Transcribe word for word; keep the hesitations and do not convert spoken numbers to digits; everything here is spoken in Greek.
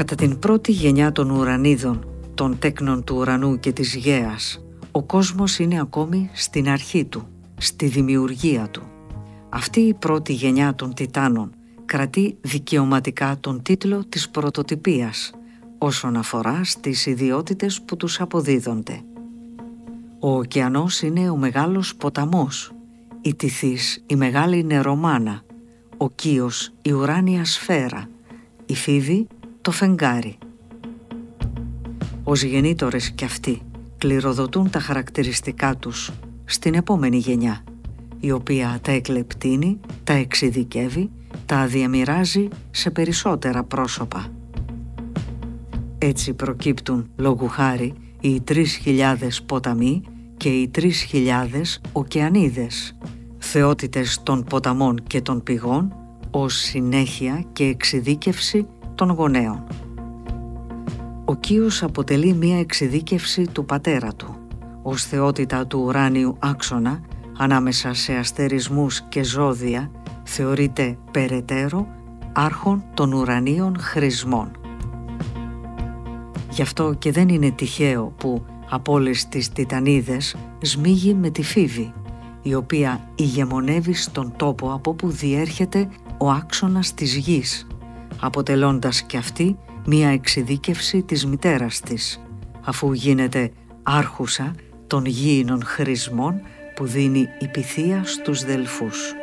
Κατά την πρώτη γενιά των ουρανίδων, των τέκνων του ουρανού και της γέας, ο κόσμος είναι ακόμη στην αρχή του, στη δημιουργία του. Αυτή η πρώτη γενιά των Τιτάνων κρατεί δικαιωματικά τον τίτλο της πρωτοτυπίας όσον αφορά στις ιδιότητες που τους αποδίδονται. Ο ωκεανός είναι ο μεγάλος ποταμός, η Τιθής η μεγάλη νερομάνα, ο Κύος η ουράνια σφαίρα, η Φίβη το φεγγάρι. Ως γεννήτορες κι αυτοί κληροδοτούν τα χαρακτηριστικά τους στην επόμενη γενιά, η οποία τα εκλεπτύνει, τα εξειδικεύει, τα διαμοιράζει σε περισσότερα πρόσωπα. Έτσι προκύπτουν λόγου χάρη οι τρεις χιλιάδες ποταμοί και οι τρεις χιλιάδες ωκεανίδες, θεότητες των ποταμών και των πηγών, ως συνέχεια και εξειδίκευση των γονέων. Ο Κύος αποτελεί μία εξειδίκευση του πατέρα του, ως θεότητα του ουράνιου άξονα, ανάμεσα σε αστερισμούς και ζώδια, θεωρείται περαιτέρω άρχον των ουρανίων χρησμών. Γι' αυτό και δεν είναι τυχαίο που από όλες τις Τιτανίδες σμίγει με τη Φίβη, η οποία ηγεμονεύει στον τόπο από που διέρχεται ο άξονας της γης, αποτελώντας και αυτή μία εξειδίκευση της μητέρας της, αφού γίνεται άρχουσα των γήινων χρησμών που δίνει η Πυθία στους Δελφούς.